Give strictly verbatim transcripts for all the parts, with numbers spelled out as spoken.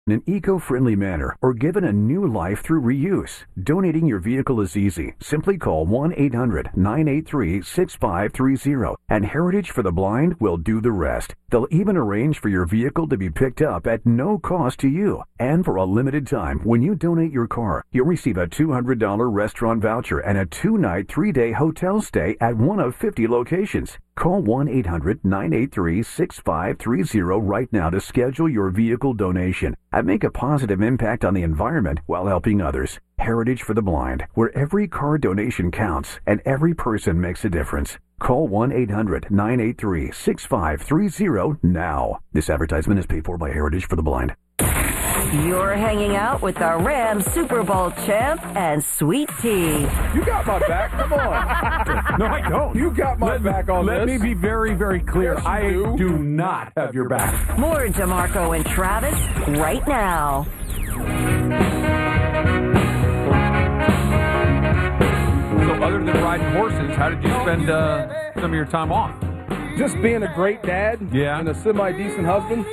in an eco-friendly manner or given a new life through reuse. Donating your vehicle is easy. Simply call one eight hundred nine eight three six five three zero and Heritage for the Blind will do the rest. They'll even arrange for your vehicle to be picked up at no cost to you. And for a limited time, when you donate your car, you'll receive a two hundred dollars restaurant voucher and a two-night, three-day hotel stay at one of fifty locations. Call one eight hundred nine eight three six five three zero right now to schedule your vehicle donation and make a positive impact on the environment while helping others. Heritage for the Blind, where every car donation counts and every person makes a difference. Call one eight hundred nine eight three six five three zero now. This advertisement is paid for by Heritage for the Blind. You're hanging out with the Rams Super Bowl champ and Sweet Tea. You got my back. Come on. No, I don't. You got my let, back on let this. Let me be very, very clear. Yes, I do. do not have your back. More DeMarco and Travis right now. So other than riding horses, how did you spend uh, some of your time off? Just being a great dad yeah. and a semi-decent husband.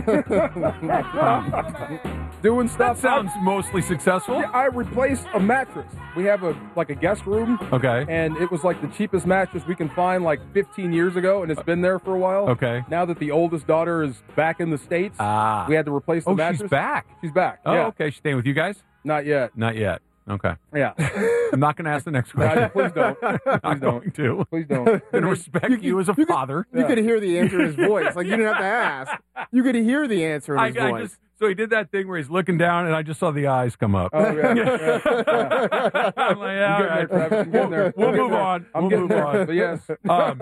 Doing stuff. That sounds I, mostly successful. Yeah, I replaced a mattress. We have a like a guest room. Okay. And it was like the cheapest mattress we can find like fifteen years ago, and it's been there for a while. Okay. Now that the oldest daughter is back in the States, ah. we had to replace the oh, mattress. she's back? She's back, Oh, yeah. okay. She's staying with you guys? Not yet. Not yet. Okay. Yeah. I'm not going to ask the next question. No, please don't. Please I'm don't. going to. Please don't. I'm going to respect you, you as a you father. Could, you yeah. could hear the answer in his voice. Like, you didn't have to ask. You could hear the answer in his I, I voice. just, so he did that thing where he's looking down, and I just saw the eyes come up. Oh, yeah. yeah, yeah. I'm like, yeah, all right. There, I'm getting there. We'll I'm move there. on. I'm we'll getting move there. on. But yes. Um,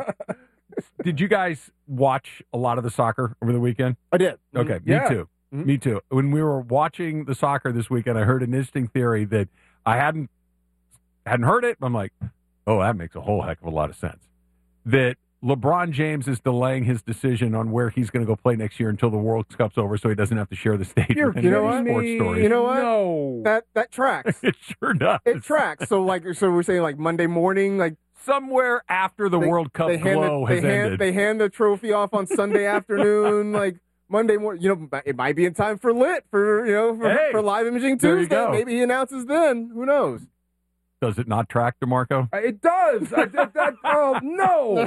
did you guys watch a lot of the soccer over the weekend? I did. Okay, Yeah. me too. Mhm. Me too. When we were watching the soccer this weekend, I heard an interesting theory that I hadn't hadn't heard it. But I'm like, oh, that makes a whole heck of a lot of sense. That LeBron James is delaying his decision on where he's going to go play next year until the World Cup's over, so he doesn't have to share the stage You're with any you know of what? these sports Me- stories. You know what? No. That that tracks. It sure does. It tracks. So like, so we're saying like Monday morning, like Somewhere after the they- World Cup they hand glow the, has they hand, ended. They hand the trophy off on Sunday afternoon, like Monday morning. You know, it might be in time for lit for you know for, Hey, for live imaging there you Tuesday. go. Maybe he announces then. Who knows? Does it not track, DeMarco? Uh, It does. I, that, that, oh, no.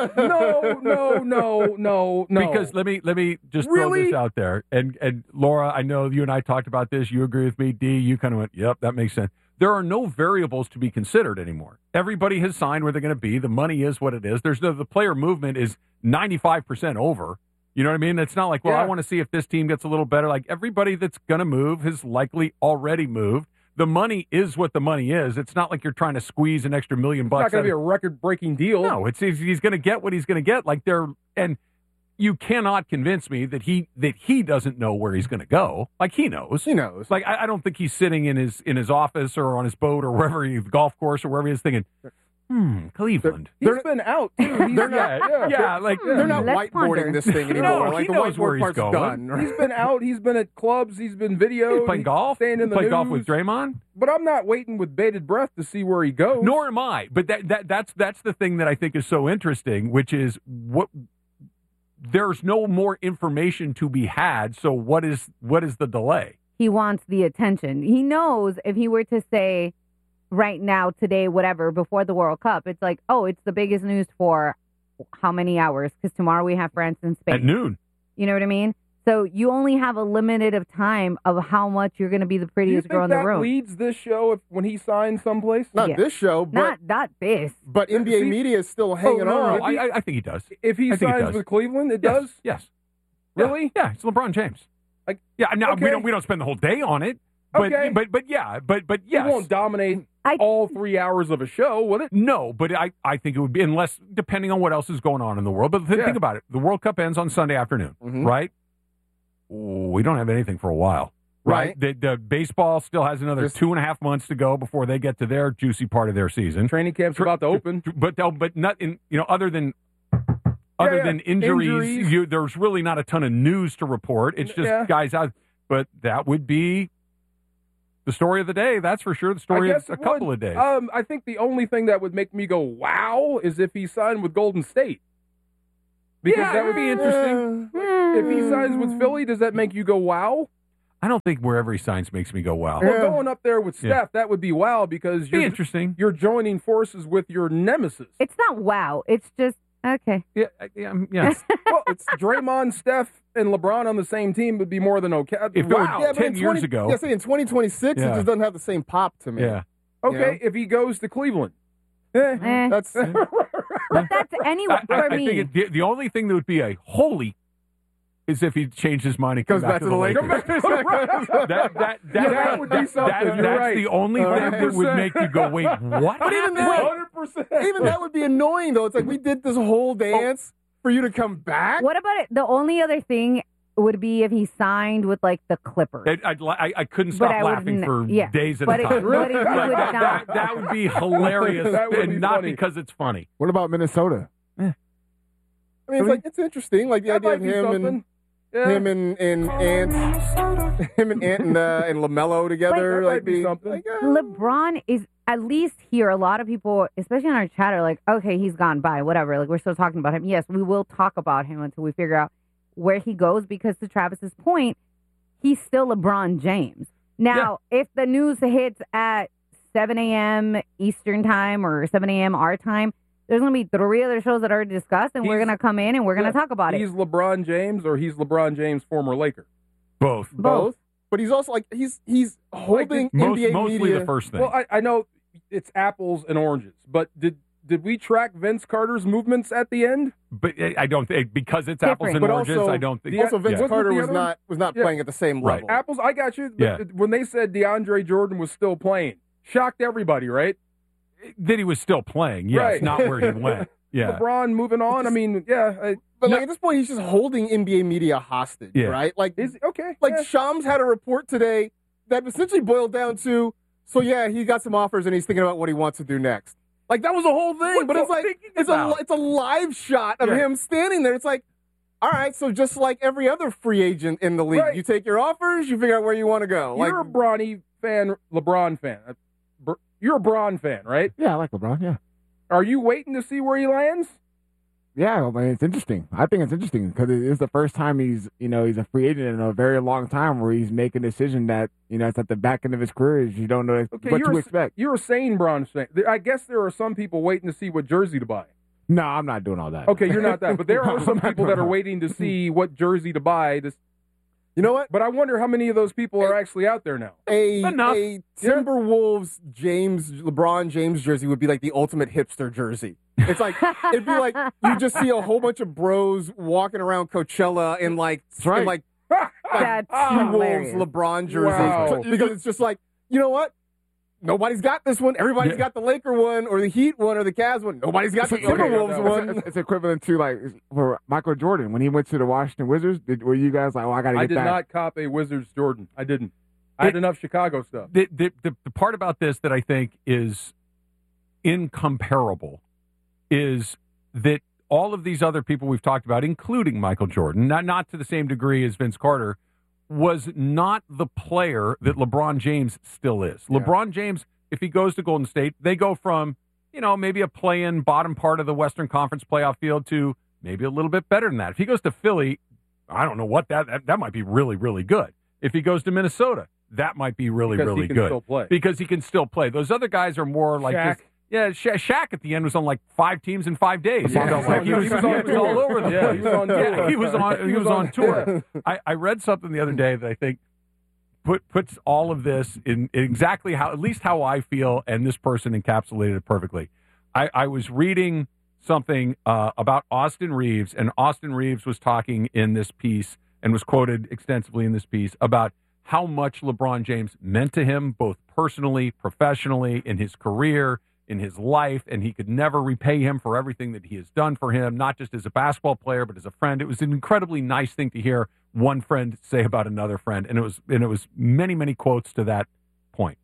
No, no, no, no, no. Because let me let me just throw Really? this out there. And and Laura, I know you and I talked about this. You agree with me. D, you kind of went, yep, that makes sense. There are no variables to be considered anymore. Everybody has signed where they're going to be. The money is what it is. There's no the player movement is ninety-five percent over. You know what I mean? It's not like, well, Yeah. I want to see if this team gets a little better. Like everybody that's going to move has likely already moved. The money is what the money is. It's not like you're trying to squeeze an extra million it's bucks. not going out to be a of- record-breaking deal. No, it's he's, he's going to get what he's going to get. Like they're and you cannot convince me that he that he doesn't know where he's going to go. Like he knows. He knows. Like I, I don't think he's sitting in his in his office or on his boat or wherever he, the golf course or wherever he's thinking, hmm, Cleveland. He's They're- been out, too. He's, they're yeah, yeah. yeah, like They're not Let's whiteboarding ponder. this thing anymore. No, like he the knows whiteboard where he's part's going. done. He's been out. He's been at clubs. He's been videoed. He's playing golf. Staying in the Play news. golf with Draymond. But I'm not waiting with bated breath to see where he goes. Nor am I. But that, that that's that's the thing that I think is so interesting, which is what there's no more information to be had. So what is what is the delay? He wants the attention. He knows if he were to say right now, today, whatever, before the World Cup, it's like, oh, it's the biggest news for how many hours? Because tomorrow we have France and Spain. At noon. You know what I mean? So you only have a limited of time of how much you're going to be the Do you prettiest think girl in the that room. leads this show if, when he signs someplace? Not Yeah. this show, but Not not this. but N B A See- media is still hanging Oh, no, on. no, I, I- I think he does. If he I think it signs does. with Cleveland, it Yes, does? Yes. Yeah, Really? Yeah, it's LeBron James. Like, yeah, no, we okay. don't we don't spend the whole day on it. But Okay. but but yeah, but but yes. He won't dominate I- all three hours of a show, will it? No, but I, I think it would be, unless, depending on what else is going on in the world. But th- Yeah. think about it. The World Cup ends on Sunday afternoon, Mhm. right? We don't have anything for a while, right? Right. The, the baseball still has another Just- two and a half months to go before they get to their juicy part of their season. Training camp's Tr- about to tr- open. tr- But they'll, but not in, you know, other than other yeah. than injuries, Injuries. You, there's really not a ton of news to report. It's just Yeah. guys out. But that would be the story of the day. That's for sure. The I story of guess a it couple would. of days. Um, I think the only thing that would make me go, wow, is if he signed with Golden State. Because Yeah, that would be interesting. If he signs with Philly, does that make you go, wow? I don't think wherever he signs makes me go, wow. Well, going up there with Steph, Yeah. that would be wow because Be you're interesting. you're joining forces with your nemesis. It's not wow. It's just okay. Yeah, I- yeah, um, yes. Well, it's Draymond, Steph, and LeBron on the same team would be more than okay. If it were wow. Yeah, but ten in years twenty ago. Yeah, say in twenty twenty-six, Yeah. it just doesn't have the same pop to me. Yeah. Okay, Yeah. if he goes to Cleveland. Eh. Eh. That's But that's anyway I, I, for I me. think it, the, the only thing that would be a holy is if he changed his mind and goes came back, back to the Lakers. that, that, that, Yeah, that would be something. that- You're that's right. the only Uh, thing that would make you go, wait, what? But even then, one hundred percent. even that would be annoying though. It's like we did this whole dance for you to come back. What about it? The only other thing would be if he signed with like the Clippers. It, I'd, li- I, I couldn't But stop I laughing wouldn't- for yeah. days at But a it- time. but it- you Like, would that, not. that, that would be hilarious, That would and be not funny. because it's funny. What about Minnesota? I mean, it's like it's interesting, like the That idea might of be him something. and Yeah. him and and Ant, him and Ant and, uh, and Lamelo together, That like might be being- something. like, uh, LeBron is at least here. A lot of people, especially on our chat, are like, okay, he's gone by, whatever. Like, we're still talking about him. Yes, we will talk about him until we figure out where he goes because, to Travis's point, he's still LeBron James. Now, if the news hits at seven a.m. Eastern time or seven a.m. our time, there's going to be three other shows that are discussed, and we're He's- going to come in and we're going to Yeah, talk about He's it. LeBron James or he's LeBron James, former Laker. Both. both. But he's also like he's he's holding Most, N B A mostly media. the first thing. Well, I, I know it's apples and oranges, but did did we track Vince Carter's movements at the end? but I I don't think because it's apples and Different. But oranges. also- I don't think. also, Vince Wasn't Carter the was other one? not was not Yeah. playing at the same Right. level. Apples, I got you. But Yeah. when they said DeAndre Jordan was still playing, shocked everybody, right? that he was still playing. Yes, Right. not where he went. Yeah. LeBron moving on. I mean, yeah. I, But no- like at this point, he's just holding N B A media hostage, Yeah. right? Like is okay. like yeah. Shams had a report today that essentially boiled down to, so yeah, he got some offers and he's thinking about what he wants to do next. Like that was the whole thing, What's but it's he like thinking it's a about? it's a live shot of Yeah. him standing there. It's like, all right, so just like every other free agent in the league, Right. you take your offers, you figure out where you want to go. You're a like, Bronny fan, LeBron fan. Uh, Br- You're a Bron fan, right? Yeah, I like LeBron. Yeah, Are you waiting to see where he lands? yeah. I mean, it's interesting. I think it's interesting because it is the first time he's, you know, he's a free agent in a very long time where he's making a decision that, you know, it's at the back end of his career. You don't know Okay, what you're to a, expect. You're a sane Bron fan. There- I guess there are some people waiting to see what jersey to buy. No, I'm not doing all that. Okay, you're not that, but there are No, some I'm not people that are doing waiting to see what jersey to buy. This, you know what? but I wonder how many of those people are actually out there now. A Enough. a Timberwolves James LeBron James jersey would be like the ultimate hipster jersey. It's like it'd be like you just see a whole bunch of bros walking around Coachella in like right. in like That's T-Wolves hilarious. LeBron jerseys Wow. because it's just like, you know what? Nobody's got this one. Everybody's Yeah. got the Laker one or the Heat one or the Cavs one. Nobody's got the Okay, okay, Timberwolves no, one. It's, it's equivalent to like for Michael Jordan when he went to the Washington Wizards. Did, were you guys like, oh, I got to get I did back? not cop a Wizards Jordan. I didn't. I had It- enough Chicago stuff. The, the, the, the part about this that I think is incomparable is that all of these other people we've talked about, including Michael Jordan, not, not to the same degree as Vince Carter, was not the player that LeBron James still is. Yeah. LeBron James, if he goes to Golden State, they go from, you know, maybe a play-in bottom part of the Western Conference playoff field to maybe a little bit better than that. If he goes to Philly, I don't know what that, that, that might be really, really good. If he goes to Minnesota, that might be really, Because really he can good. still play. Because he can still play. Those other guys are more like Shaq. just, yeah, Sha- Shaq at the end was on like five teams in five days. It Yeah. felt like he was, He was he on was tour. all over the Yeah, place. he was on Yeah, tour. he was on he was on tour. I, I read something the other day that I think put puts all of this in, in exactly how, at least how I feel, and this person encapsulated it perfectly. I, I was reading something uh, about Austin Reeves, and Austin Reeves was talking in this piece and was quoted extensively in this piece about how much LeBron James meant to him, both personally, professionally, in his career, in his life, and he could never repay him for everything that he has done for him, not just as a basketball player, but as a friend. It was an incredibly nice thing to hear one friend say about another friend, and it was and it was many, many quotes to that point.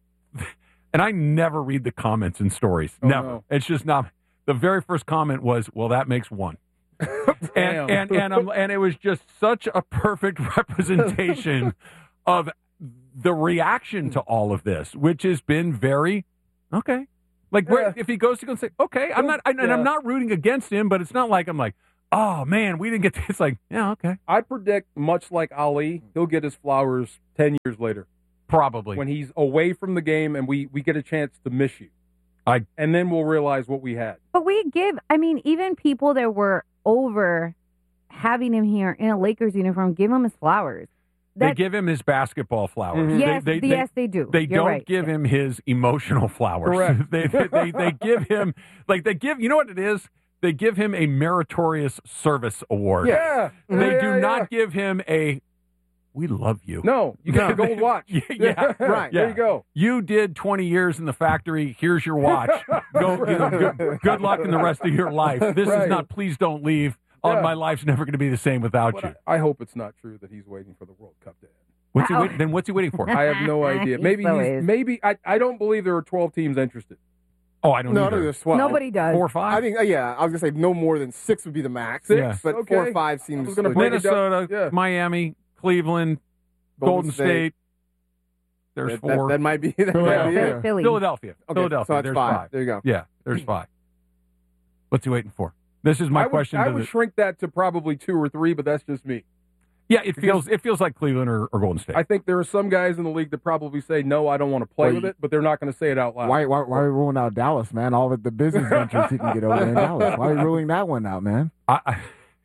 And I never read the comments and stories. Oh, never. no. It's just not. The very first comment was, "Well, that makes one." Damn. and and and, um, and it was just such a perfect representation of the reaction to all of this, which has been very okay. Like where, Yeah. if he goes to go and say, okay, I'm not, I, and Yeah. I'm not rooting against him, but it's not like I'm like, oh, man, we didn't get to, it's like, yeah, okay. I predict, much like Ali, he'll get his flowers ten years later. Probably. When he's away from the game and we, we get a chance to miss you. I, and then we'll realize what we had. But we give, I mean, even people that were over having him here in a Lakers uniform, give him his flowers. They give him his basketball flowers. Mm-hmm. Yes, they, they, yes, they, they do. They You're don't right. give him his emotional flowers. Correct. they, they, they, they give him, like, they give, you know what it is? They give him a meritorious service award. Yeah. They yeah, do yeah, not yeah. give him a, we love you. No, you got a gold watch. yeah, yeah, right. Yeah. There you go. You did twenty years in the factory. Here's your watch. Go, you know, good, good luck in the rest of your life. This Right. is not, please don't leave. Oh, Yeah. my life's never going to be the same without But you. I, I hope it's not true that he's waiting for the World Cup to end. What's he Ow. wait, then what's he waiting for? I have no idea. Maybe So he's, is. maybe I, I don't believe there are twelve teams interested. Oh, I don't No, I either. don't think there's twelve. Nobody does. Four or five? I think, uh, yeah, I was going to say no more than six would be the max. Six? Yeah. But Okay. four or five I seems was gonna legit. break it down. Minnesota, Yeah. Miami, Cleveland, Golden, State. There's That- four. That, that might be. That Yeah. might be Philly. it. Philly. Philadelphia. Okay, Philadelphia. so that's there's five. five. There you go. Yeah, there's five. What's he waiting for? This is my I would, question. I to would the, shrink that to probably two or three, but that's just me. yeah, it feels it feels like Cleveland or, or Golden State. I think there are some guys in the league that probably say, no, I don't want to play Well, with you- it, but they're not going to say it out loud. Why, why, why are we ruling out Dallas, man? All of the business ventures he can get over in Dallas. Why are we ruling that one out, man? I, I,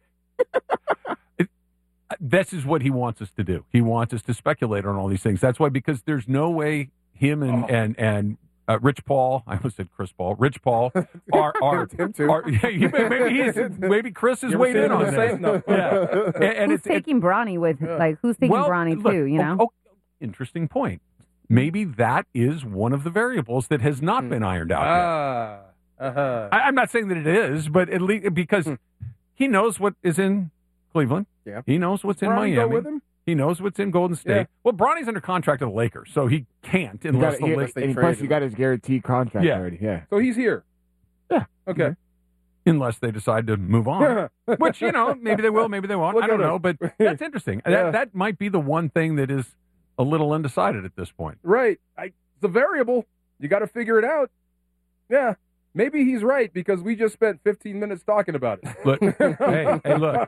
it, this is what he wants us to do. He wants us to speculate on all these things. That's why, because there's no way him and Oh. and and uh, Rich Paul, I almost said Chris Paul, Rich Paul are are, Him too. are yeah, he- maybe he's maybe Chris is You ever weighed seen in him on in the this. safe? No. Yeah, and, and Who's it's it- taking Bronny with, Yeah. like, who's taking well, Bronny look, too, you know? oh, oh, interesting point. Maybe that is one of the variables that has not Hmm. been ironed out yet. Ah. Uh-huh. I, I'm not saying that it is, but at least because he knows what is in Cleveland. Yeah. He knows what's in Bronny go Miami. with him? He knows what's in Golden State. Yeah. Well, Bronny's under contract to the Lakers, so he can't He unless got, the he, Lakers, they and trade plus, him. he got his guaranteed contract Yeah. already. Yeah. So he's here. Yeah. Okay. unless they decide to move on. Which, you know, maybe they will, maybe they won't. Look I don't at know, him. but that's interesting. Yeah. That that might be the one thing that is a little undecided at this point. Right. I, it's a variable. You got to figure it out. Yeah. Maybe he's right because we just spent fifteen minutes talking about it. Look, hey, hey, look.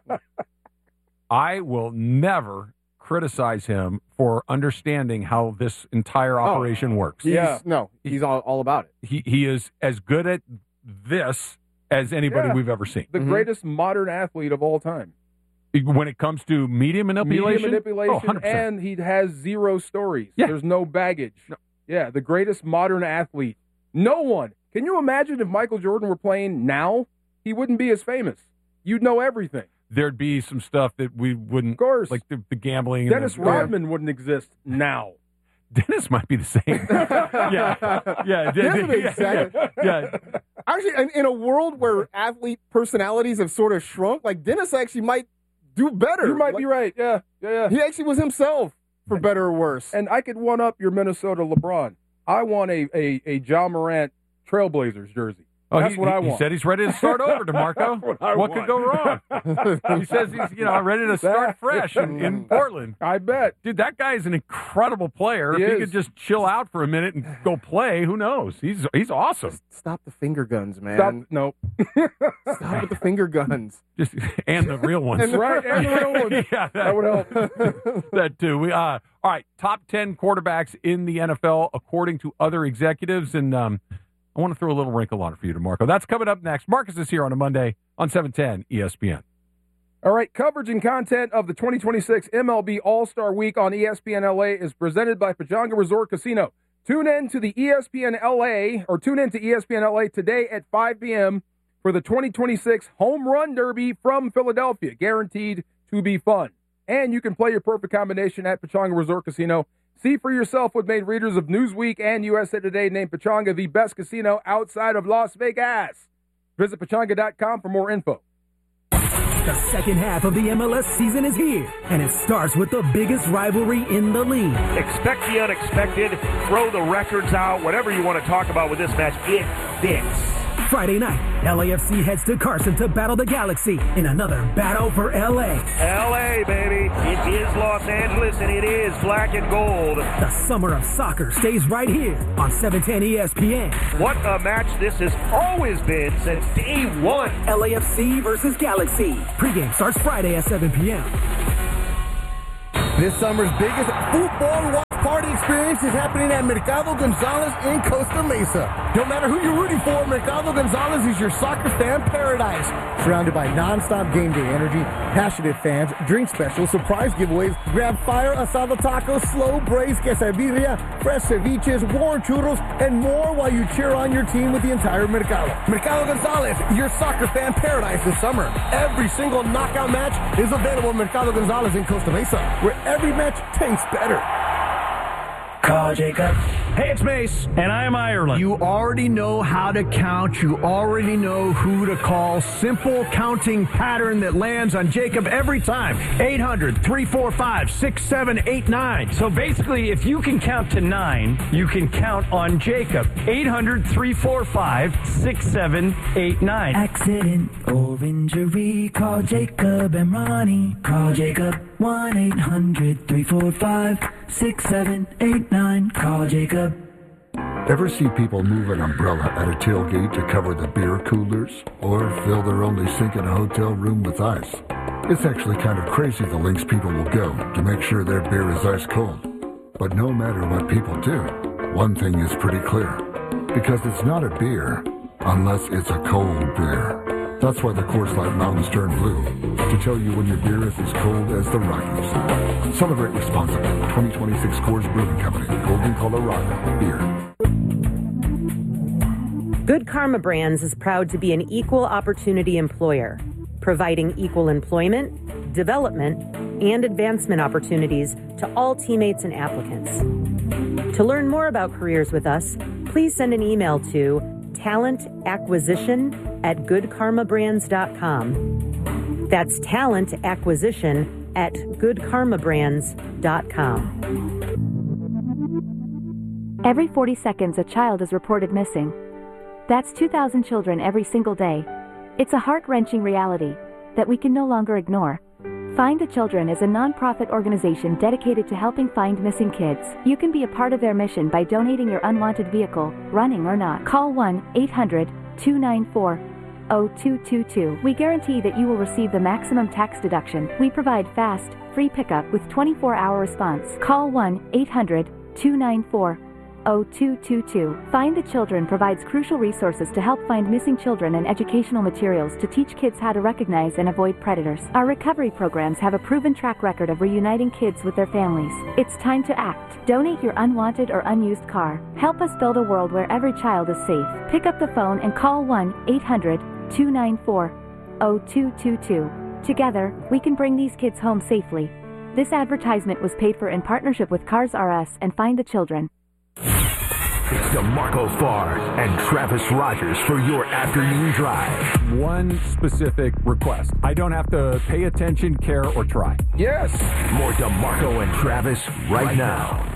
I will never criticize him for understanding how this entire operation works. He's, Yeah. No, he's all, all about it. He he is as good at this as anybody Yeah. we've ever seen. The Mhm. greatest modern athlete of all time. When it comes to media manipulation, Media manipulation, oh, one hundred percent. and he has zero stories. Yeah. There's no baggage. No. Yeah, the greatest modern athlete. No one. Can you imagine if Michael Jordan were playing now? He wouldn't be as famous. You'd know everything. there'd be some stuff that we Of wouldn't, course. like the, the gambling. Dennis and the, Rodman wouldn't exist now. Dennis might be the same. yeah, yeah, yeah, Him and yeah, Zach- yeah, yeah. Actually, in, in a world where athlete personalities have sort of shrunk, like Dennis actually might do better. You might Like, be right. Yeah, yeah, yeah. He actually was himself, for better or worse. And I could one up your Minnesota LeBron. I want a a, a John Morant Trailblazers jersey. Oh, That's he, what I he want. said he's ready to start over, DeMarco. That's what I what could go wrong? He says he's, you know, ready to start fresh in, in Portland. I bet. Dude, that guy is an incredible player. He if he is. could just chill out for a minute and go play, who knows? He's he's awesome. Stop the finger guns, man. Stop. No. Stop with the finger guns. Just and the real ones. And the- right, and the real ones. yeah, That would help. that too. We uh, all right. Top ten quarterbacks in the N F L according to other executives, and um, I want to throw a little wrinkle on it for you, DeMarco. That's coming up next. Marcus is here on a Monday on seven ten E S P N. All right, coverage and content of the twenty twenty-six M L B All-Star Week on E S P N L A is presented by Pechanga Resort Casino. Tune in to the E S P N L A, or tune in to E S P N L A today at five p.m. for the twenty twenty-six Home Run Derby from Philadelphia, guaranteed to be fun. And you can play your perfect combination at Pechanga Resort Casino. See for yourself what made readers of Newsweek and U S A Today name Pechanga the best casino outside of Las Vegas. Visit Pechanga dot com for more info. The second half of the M L S season is here, and it starts with the biggest rivalry in the league. Expect the unexpected, throw the records out, whatever you want to talk about with this match, it fits. Friday night, L A F C heads to Carson to battle the Galaxy in another battle for L A. L A, baby. It is Los Angeles, and it is black and gold. The summer of soccer stays right here on seven ten E S P N. What a match this has always been since day one. L A F C versus Galaxy. Pre-game starts Friday at seven p.m. This summer's biggest football watch party experience is happening at Mercado Gonzalez in Costa Mesa. No matter who you're rooting for, Mercado Gonzalez is your soccer fan paradise. Surrounded by non-stop game day energy, passionate fans, drink specials, surprise giveaways, grab fire, asado tacos, slow braised quesadilla, fresh ceviches, warm churros, and more while you cheer on your team with the entire Mercado. Mercado Gonzalez, your soccer fan paradise this summer. Every single knockout match is available at Mercado Gonzalez in Costa Mesa, where every match tastes better. Call Jacob. Hey, it's Mace, and I'm Ireland. You already know how to count. You already know who to call. Simple counting pattern that lands on Jacob every time. eight hundred, three four five, six seven eight nine. So basically, if you can count to nine, you can count on Jacob. eight hundred, three four five, six seven eight nine. Accident or injury, call Jacob and Ronnie. Call Jacob. one eight hundred, three four five, six seven eight nine. Call Jacob. Ever see people move an umbrella at a tailgate to cover the beer coolers? Or fill their only sink in a hotel room with ice? It's actually kind of crazy the lengths people will go to make sure their beer is ice cold. But no matter what people do, one thing is pretty clear. Because it's not a beer unless it's a cold beer. That's why the Coors Light Mountains turn blue, to tell you when your beer is as cold as the Rockies. Celebrate responsibly. twenty twenty-six Coors Brewing Company, Golden, Colorado. Beer. Good Karma Brands is proud to be an equal opportunity employer, providing equal employment, development, and advancement opportunities to all teammates and applicants. To learn more about careers with us, please send an email to talent acquisition at good karma brands dot com. That's talent acquisition at good karma brands dot com. Every forty seconds, a child is reported missing. That's two thousand children every single day. It's a heart-wrenching reality that we can no longer ignore. Find the Children is a non-profit organization dedicated to helping find missing kids. You can be a part of their mission by donating your unwanted vehicle, running or not. Call one eight hundred, two nine four, zero two two two. We guarantee that you will receive the maximum tax deduction. We provide fast, free pickup with twenty-four hour response. Call one eight hundred, two nine four, zero two two two. Find the Children provides crucial resources to help find missing children and educational materials to teach kids how to recognize and avoid predators. Our recovery programs have a proven track record of reuniting kids with their families. It's time to act. Donate your unwanted or unused car. Help us build a world where every child is safe. Pick up the phone and call one eight hundred, two nine four, zero two two two. Together, we can bring these kids home safely. This advertisement was paid for in partnership with Cars R Us and Find the Children. It's DeMarco Farr and Travis Rogers for your afternoon drive. One specific request. I don't have to pay attention, care, or try. Yes. More DeMarco and Travis right now.